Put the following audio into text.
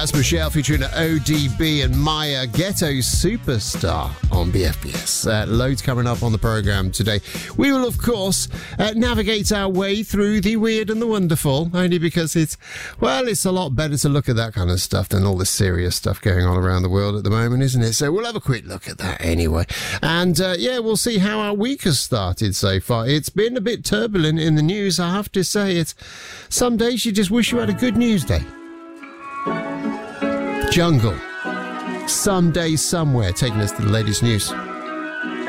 That's Michelle featuring ODB and Maya, Ghetto Superstar on BFBS. Loads coming up on the programme today. We will, of course, navigate our way through the weird and the wonderful, only because it's a lot better to look at that kind of stuff than all the serious stuff going on around the world at the moment, isn't it? So we'll have a quick look at that anyway. And, we'll see how our week has started so far. It's been a bit turbulent in the news, I have to say. Some days you just wish you had a good news day. Jungle, Someday Somewhere, taking us to the latest news.